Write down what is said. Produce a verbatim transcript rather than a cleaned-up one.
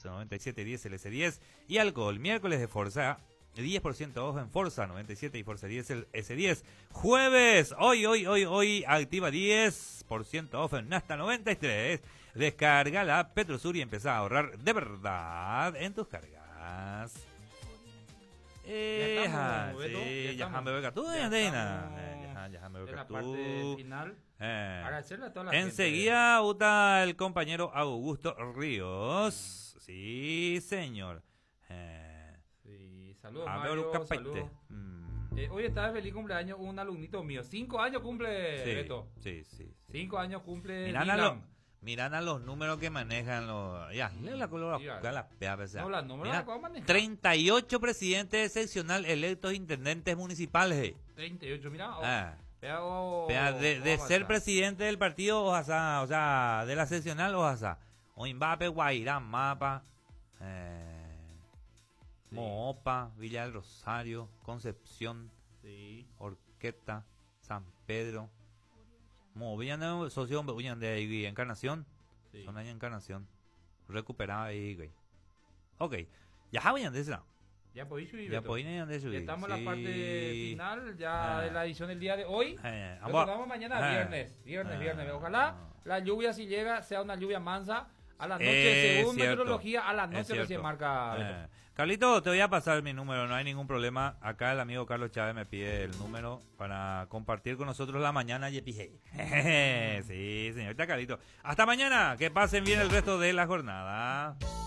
noventa y siete diez el S diez. Y alcohol, miércoles de Forza, diez por ciento off en Forza noventa y siete y Forza diez el S diez. Jueves, hoy, hoy, hoy, hoy, activa diez por ciento off en Nasta noventa y tres. Descarga la app Petrosur y empezá a ahorrar de verdad en tus cargas. Eh, ya estamos, sí, ya ya estamos. me veo tú, Ya Andina. estamos Eh, ya, ya me en veo la tú. parte final. Eh. Agradecerle a toda la Enseguida está el compañero Augusto Ríos. Sí, señor. Eh. gente. Sí, saludos, A ver, Mario. Capaite. Saludos. Mm. Eh, hoy está de feliz cumpleaños un alumnito mío. Cinco años cumple, Sí, Beto. sí, sí, sí. Cinco años cumple. Miran a, Dylan. los, miran a los números que manejan los. Ya, lee la color Sí, a la pea, o sea, No, la número mira, la puedo manejar. treinta y ocho presidentes seccional electos intendentes municipales. eh. treinta y ocho, mira. Oh, Ah. vea, oh, Vea, de, de oh, ser basta. presidente del partido Ojasa, o sea, de la seccional Ojasa, o Mbappe, Guairá, Mapa, eh, Sí. Moopa, Villa del Rosario, Concepción, Sí. Orqueta, San Pedro, Mo, Villanueva, socio, Villanueva de ahí, Encarnación, Sí. son ahí Encarnación, recuperada ahí, güey. Ok, ya saben de eso. Ya podéis subir, Ya Beto. pueden de subir. Ya estamos en sí. la parte final ya Ah. de la edición del día de hoy. Eh, Nos vamos- vemos mañana, ah. viernes. Viernes, Ah. viernes. Ojalá la lluvia, si llega, sea una lluvia mansa. A la Es noche, según cierto, meteorología, a la es noche cierto. recién marca. Beto. Eh, Carlito, te voy a pasar mi número, no hay ningún problema. Acá el amigo Carlos Chávez me pide el número para compartir con nosotros la mañana. Y sí, señorita Carlito. Hasta mañana, que pasen bien el resto de la jornada.